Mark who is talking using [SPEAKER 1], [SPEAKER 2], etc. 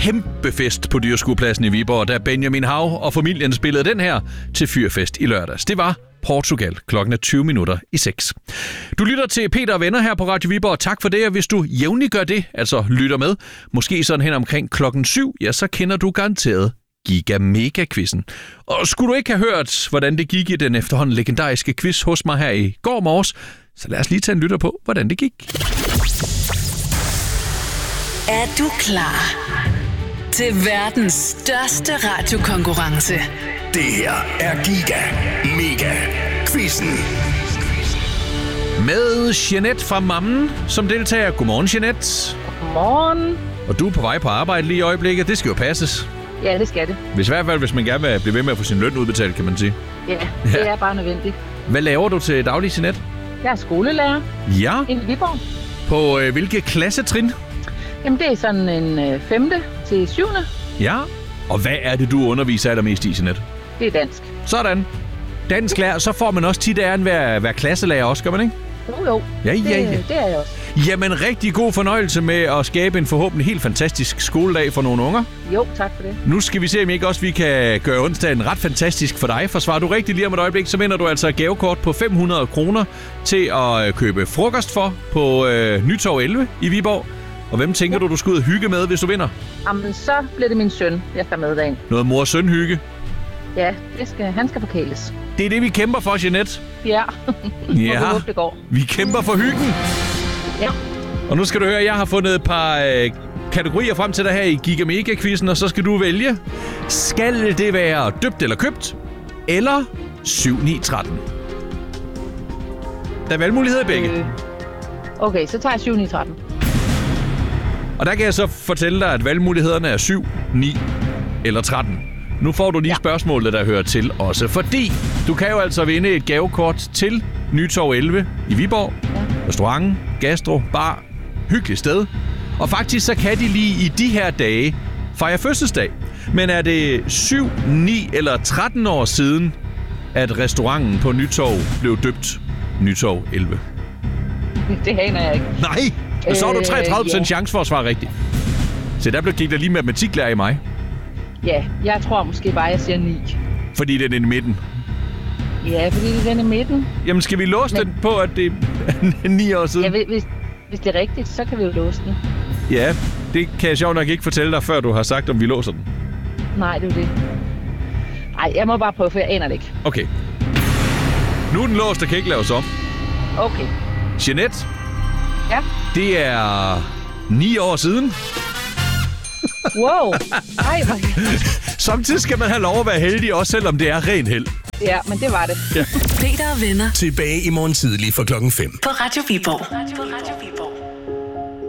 [SPEAKER 1] kæmpe fest på Dyrskuepladsen i Viborg, da Benjamin Hav og familien spillede den her til fyrfest i lørdags. Det var Portugal. Klokken er 6:20. Du lytter til Peter og Venner her på Radio Viborg. Tak for det, og hvis du jævnligt gør det, altså lytter med, måske sådan hen omkring 7:00, ja, så kender du garanteret Giga Mega Quizzen. Og skulle du ikke have hørt, hvordan det gik i den efterhånden legendariske quiz hos mig her i går morges, så lad os lige tage en lytter på, hvordan det gik.
[SPEAKER 2] Er du klar til verdens største radiokonkurrence?
[SPEAKER 3] Det her er Giga Mega Quizzen.
[SPEAKER 1] Med Jeanette fra Mammen som deltager. Godmorgen, Jeanette.
[SPEAKER 4] Godmorgen.
[SPEAKER 1] Og du er på vej på arbejde lige i øjeblikket. Det skal jo passes.
[SPEAKER 4] Ja, det skal det.
[SPEAKER 1] Hvis i hvert fald, hvis man gerne vil blive ved med at få sin løn udbetalt, kan man sige.
[SPEAKER 4] Ja, det er bare nødvendigt.
[SPEAKER 1] Hvad laver du til daglig, Jeanette?
[SPEAKER 4] Jeg er skolelærer.
[SPEAKER 1] Ja.
[SPEAKER 4] I Viborg.
[SPEAKER 1] På hvilke klassetrin?
[SPEAKER 4] Jamen, det er sådan en 5. til 7.
[SPEAKER 1] Ja. Og hvad er det, du underviser allermest i, Jeanette?
[SPEAKER 4] Det er dansk.
[SPEAKER 1] Sådan. Dansk lærer, så får man også tit æren ved at være klasselærer også, gør man ikke?
[SPEAKER 4] Jo.
[SPEAKER 1] Ja.
[SPEAKER 4] Det er jeg også.
[SPEAKER 1] Jamen, rigtig god fornøjelse med at skabe en forhåbentlig helt fantastisk skoledag for nogle unger.
[SPEAKER 4] Jo, tak for det.
[SPEAKER 1] Nu skal vi se, om ikke også vi kan gøre onsdagen ret fantastisk for dig. For svarer du rigtigt lige om et øjeblik, så vinder du altså et gavekort på 500 kroner til at købe frokost for på Nytorv 11 i Viborg. Og hvem tænker du skal ud og hygge med, hvis du vinder?
[SPEAKER 4] Jamen, så bliver det min søn, jeg skal med derind.
[SPEAKER 1] Noget mor-søn-hygge?
[SPEAKER 4] Ja, han skal forkæles.
[SPEAKER 1] Det er det, vi kæmper for, Jeanette.
[SPEAKER 4] Ja.
[SPEAKER 1] Ja,
[SPEAKER 4] og det går.
[SPEAKER 1] Vi kæmper for hyggen.
[SPEAKER 4] Ja.
[SPEAKER 1] Og nu skal du høre, at jeg har fundet et par kategorier frem til dig her i Giga Mega Quizzen, og så skal du vælge. Skal det være døbt eller købt? Eller 7-9-13? Der er valgmuligheder i begge.
[SPEAKER 4] Okay, så tager jeg 7-9-13.
[SPEAKER 1] Og der kan jeg så fortælle dig, at valgmulighederne er 7, 9 eller 13. Nu får du lige spørgsmålet, der hører til også, fordi du kan jo altså vinde et gavekort til Nytorv 11 i Viborg. Ja. Restaurant, gastro, bar, hyggeligt sted. Og faktisk så kan de lige i de her dage fejre fødselsdag. Men er det 7, 9 eller 13 år siden, at restauranten på Nytorv blev døbt Nytorv 11?
[SPEAKER 4] Det aner jeg ikke.
[SPEAKER 1] Nej! Og så har du 33% chance for at svare rigtigt. Så der gik der lige matematiklærer i mig.
[SPEAKER 4] Ja, jeg tror måske bare, jeg siger 9.
[SPEAKER 1] Fordi det er den i midten.
[SPEAKER 4] Ja, fordi det er den i midten.
[SPEAKER 1] Jamen, skal vi låse den på, at det er 9 år siden?
[SPEAKER 4] Ja, hvis det er rigtigt, så kan vi jo låse den.
[SPEAKER 1] Ja, det kan jeg sjovt nok ikke fortælle dig, før du har sagt, om vi låser den.
[SPEAKER 4] Nej, det er det. Nej, jeg må bare prøve, for jeg aner det ikke.
[SPEAKER 1] Okay. Nu er den låst, der kan ikke laves om.
[SPEAKER 4] Okay.
[SPEAKER 1] Jeanette?
[SPEAKER 4] Ja?
[SPEAKER 1] Det er 9 år siden.
[SPEAKER 4] Wow. Ej,
[SPEAKER 1] samtidig skal man have lov at være heldig, også selvom det er ren held.
[SPEAKER 4] Ja, men det var det.
[SPEAKER 2] Ja. Peter og Venner.
[SPEAKER 3] Tilbage i morgen tidlig fra 5:00.
[SPEAKER 2] På Radio Viborg.